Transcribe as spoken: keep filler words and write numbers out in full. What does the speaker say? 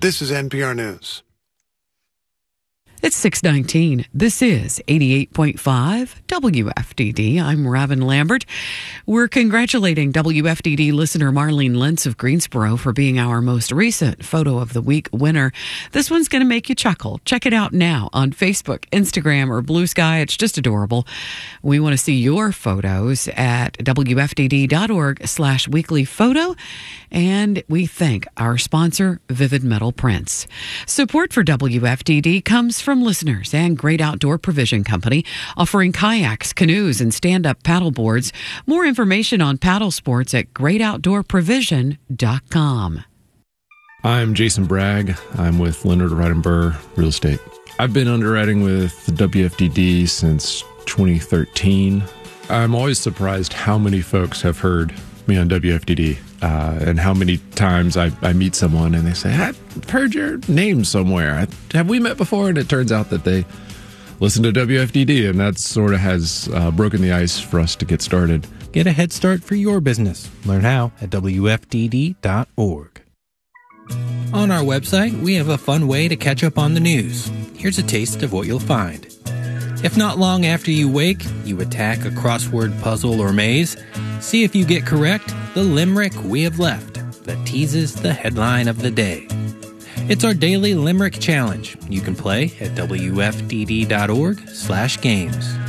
This is N P R News. It's six nineteen. This is eighty-eight point five W F D D. I'm Robin Lambert. We're congratulating W F D D listener Marlene Lentz of Greensboro for being our most recent Photo of the Week winner. This one's going to make you chuckle. Check it out now on Facebook, Instagram, or Blue Sky. It's just adorable. We want to see your photos at W F D D dot org slash weekly photo. And we thank our sponsor, Vivid Metal Prints. Support for W F D D comes from listeners and Great Outdoor Provision Company, offering kayaks, canoes, and stand-up paddle boards. More information on paddle sports at great outdoor provision dot com. I'm Jason Bragg. I'm with Leonard Wright and Burr Real Estate. I've been underwriting with the W F D D since twenty thirteen. I'm always surprised how many folks have heard me on W F D D. Uh, and how many times I, I meet someone and they say, I've heard your name somewhere. I, have we met before? And it turns out that they listen to W F D D, and that sort of has uh, broken the ice for us to get started. Get a head start for your business. Learn how at W F D D dot org. On our website, we have a fun way to catch up on the news. Here's a taste of what you'll find. If not long after you wake, you attack a crossword puzzle or maze. See if you get correct the limerick we have left that teases the headline of the day. It's our daily limerick challenge. You can play at W F D D dot org slash games.